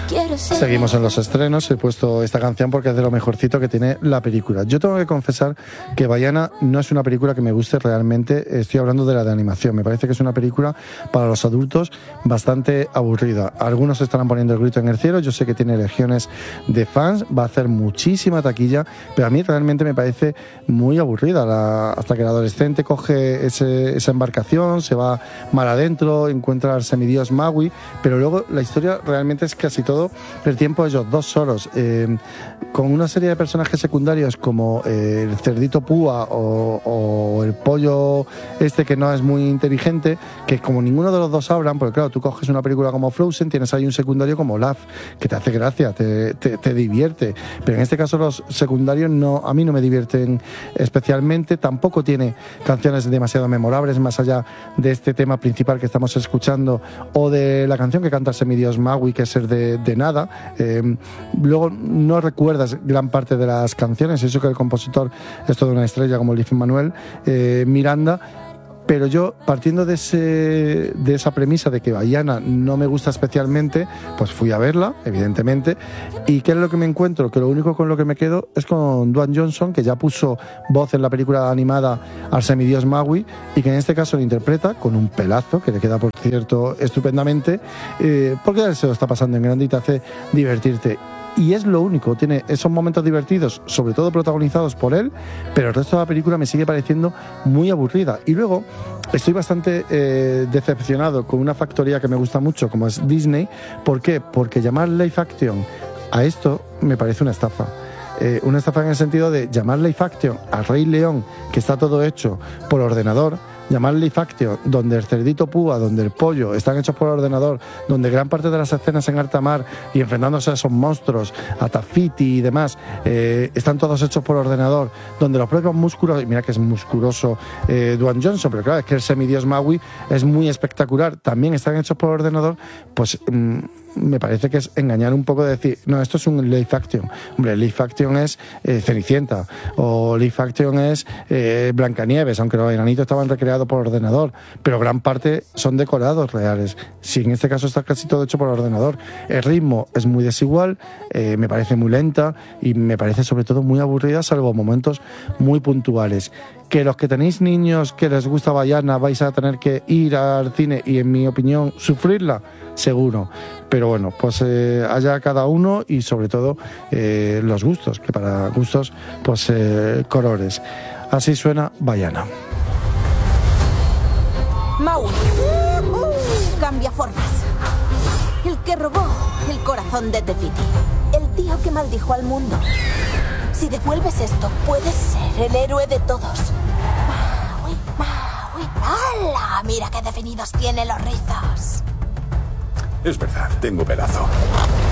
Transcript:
Seguimos en los estrenos. He puesto esta canción porque es de lo mejorcito que tiene la película. Yo tengo que confesar que Vaiana no es una película que me guste realmente. Estoy hablando de la de animación. Me parece que es una película para los adultos bastante aburrida. Algunos estarán poniendo el grito en el cielo. Yo sé que tiene legiones de fans. Va a hacer muchísima taquilla, pero a mí realmente me parece muy aburrida. Hasta que el adolescente coge esa embarcación, se va mar adentro, encuentra al semidios Maui, pero luego la historia realmente es casi todo el tiempo de ellos dos solos, con una serie de personajes secundarios como el cerdito púa o el pollo que no es muy inteligente, que como ninguno de los dos hablan, porque claro, tú coges una película como Frozen, tienes ahí un secundario como Olaf, que te hace gracia, te divierte, pero en este caso los secundarios a mí no me divierten especialmente. Tampoco tiene canciones demasiado memorables más allá de este tema principal que estamos escuchando o de la canción que canta el semidios Maui, que es el de nada. Luego no recuerdas gran parte de las canciones, eso que el compositor es toda una estrella como Lin-Manuel Miranda. Pero yo, partiendo de esa premisa de que Vaiana no me gusta especialmente, pues fui a verla, evidentemente. ¿Y qué es lo que me encuentro? Que lo único con lo que me quedo es con Dwayne Johnson, que ya puso voz en la película animada al semidios Maui, y que en este caso lo interpreta con un pelazo, que le queda, por cierto, estupendamente, porque él se lo está pasando en grande y te hace divertirte. Y es lo único, tiene esos momentos divertidos, sobre todo protagonizados por él, pero el resto de la película me sigue pareciendo muy aburrida. Y luego estoy bastante decepcionado con una factoría que me gusta mucho, como es Disney. ¿Por qué? Porque llamar live action a esto me parece una estafa. Una estafa en el sentido de llamar live action a Rey León, que está todo hecho por ordenador, llamar live action donde el cerdito púa, donde el pollo están hechos por ordenador, donde gran parte de las escenas en alta mar y enfrentándose a esos monstruos, a Tafiti y demás, están todos hechos por ordenador, donde los propios músculos, y mira que es musculoso Dwayne Johnson, pero claro, es que el semidios Maui es muy espectacular, también están hechos por ordenador, pues me parece que es engañar un poco de decir, no, esto es un live action. Hombre, live action es Cenicienta, o live action es Blancanieves, aunque los enanitos estaban recreados por ordenador, pero gran parte son decorados reales. Si en este caso está casi todo hecho por ordenador. El ritmo es muy desigual, me parece muy lenta y me parece sobre todo muy aburrida, salvo momentos muy puntuales. Que los que tenéis niños que les gusta Vaiana vais a tener que ir al cine y, en mi opinión, sufrirla, seguro. Pero bueno, pues haya cada uno y sobre todo los gustos, que para gustos, pues colores. Así suena Vaiana. Maui, cambia formas. El que robó el corazón de Tefiti. El tío que maldijo al mundo. Si devuelves esto, puedes ser el héroe de todos. Maui, Maui. ¡Hala! Mira qué definidos tiene los rizos. Es verdad, tengo pelazo.